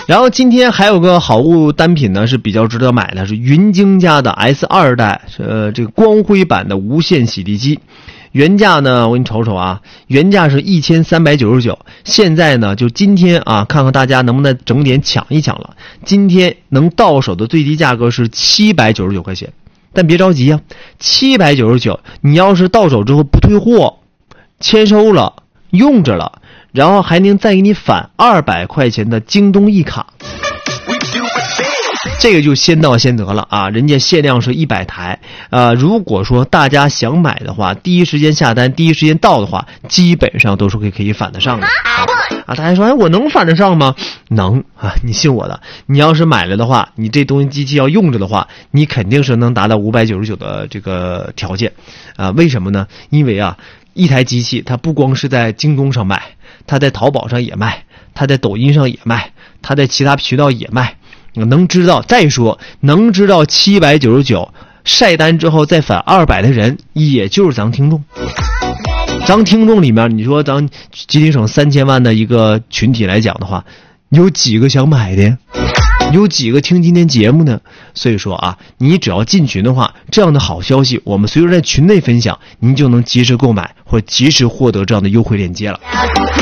然后今天还有个好物单品呢是比较值得买的，是云鲸家的 S2代这个光辉版的无线洗涤机。原价呢，我给你瞅瞅啊，原价是1399，现在呢就今天啊，看看大家能不能整点抢一抢了。今天能到手的最低价格是799块钱，但别着急啊，799，你要是到手之后不退货，签收了，用着了，然后还能再给你返200块钱的京东一卡。这个就先到先得了啊！人家限量是100台，如果说大家想买的话，第一时间下单，第一时间到的话，基本上都是可以返得上的啊！大家说，哎，我能返得上吗？能啊！你信我的，你要是买了的话，你这东西机器要用着的话，你肯定是能达到599的这个条件啊！为什么呢？因为啊，一台机器它不光是在京东上卖，它在淘宝上也卖，它在抖音上也卖，它在其他渠道也卖。能知道799晒单之后再返200的人，也就是咱听众。咱听众里面，你说咱吉林省3000万的一个群体来讲的话，有几个想买的？有几个听今天节目呢？所以说啊，你只要进群的话，这样的好消息我们随时在群内分享，您就能及时购买或及时获得这样的优惠链接了。